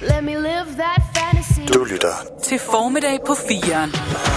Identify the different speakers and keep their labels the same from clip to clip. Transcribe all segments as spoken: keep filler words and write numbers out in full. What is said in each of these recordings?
Speaker 1: Let me live that fantasy.
Speaker 2: Du lytter
Speaker 3: til Formiddag på fireren.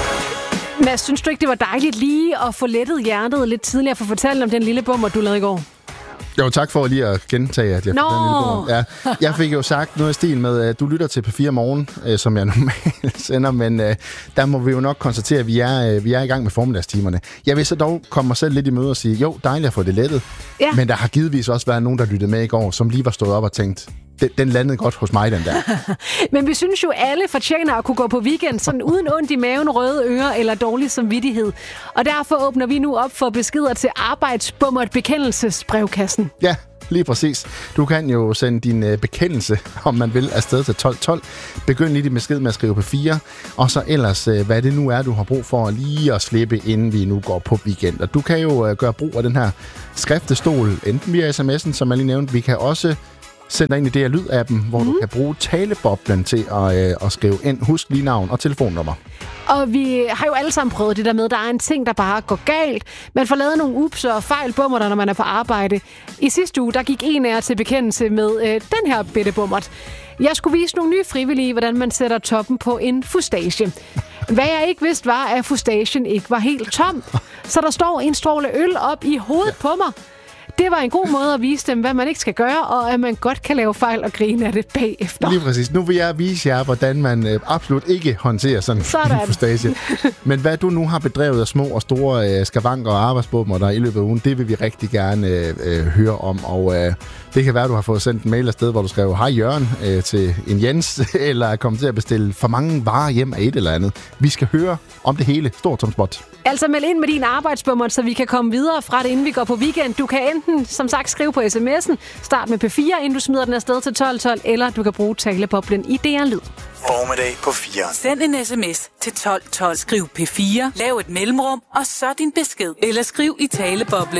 Speaker 4: Mads, synes du ikke, det var dejligt lige at få lettet hjertet lidt tidligere for at fortælle om den lille bummer, du lavede i går?
Speaker 5: Jo, tak for lige at gentage, at jeg fik
Speaker 4: Nå.
Speaker 5: den lille bummer. Ja, jeg fik jo sagt noget i stil med, at du lytter til P fire Morgen, øh, som jeg normalt sender, men øh, der må vi jo nok konstatere, at vi er, øh, vi er i gang med formiddagstimerne. Jeg vil så dog komme mig selv lidt i møde og sige, jo, dejligt at få det lettet,
Speaker 4: Ja.
Speaker 5: men der har givetvis også været nogen, der lyttede med i går, som lige var stået op og tænkt, den, den landede godt hos mig, den der.
Speaker 4: Men vi synes jo, alle fortjener at kunne gå på weekend, sådan uden ondt i maven, røde ører eller dårlig samvittighed. Og derfor åbner vi nu op for beskeder til arbejdsbummert bekendelsesbrevkassen.
Speaker 5: Ja, lige præcis. Du kan jo sende din øh, bekendelse, om man vil, afsted til tolv tolv. Begynd lige din besked med at skrive på fire, og så ellers, øh, hvad det nu er, du har brug for lige at slippe, inden vi nu går på weekend. Og du kan jo øh, gøre brug af den her skriftestol, enten via sms'en, som jeg lige nævnte. Vi kan også sende dig ind i D R Lyd-appen, hvor mm. du kan bruge taleboblen til at, øh, at skrive ind. Husk lige navn og telefonnummer.
Speaker 4: Og vi har jo alle sammen prøvet det der med, at der er en ting, der bare går galt. Man får lavet nogle ups og fejl bummerter, når man er på arbejde. I sidste uge, der gik en af jer til bekendelse med øh, den her bitte bummert. Jeg skulle vise nogle nye frivillige, hvordan man sætter toppen på en fustage. Hvad jeg ikke vidste var, at fustagen ikke var helt tom. Så der står en stråle øl op i hovedet på mig. Det var en god måde at vise dem, hvad man ikke skal gøre, og at man godt kan lave fejl og grine af det bagefter.
Speaker 5: Lige præcis. Nu vil jeg vise jer, hvordan man øh, absolut ikke håndterer sådan en fustage. Men hvad du nu har bedrevet af små og store øh, skavanker og arbejdsbummer der i løbet af ugen, det vil vi rigtig gerne øh, øh, høre om. Og øh, det kan være, at du har fået sendt en mail afsted, hvor du skrev, hej Jørgen, øh, til en Jens, eller er kommet til at bestille for mange varer hjem af et eller andet. Vi skal høre om det hele. Stort som spot.
Speaker 4: Altså meld ind med din arbejdsbummer, så vi kan komme videre fra det, inden vi går på weekend. Du kan enten, som sagt, skrive på sms'en, start med P fire, inden du smider den afsted til tolv tolv, eller du kan bruge taleboblen i D R Lyd.
Speaker 2: Formiddag på fireren.
Speaker 3: Send en sms til tolv tolv. Skriv P fire, lav et mellemrum, og så din besked. Eller skriv i taleboblen.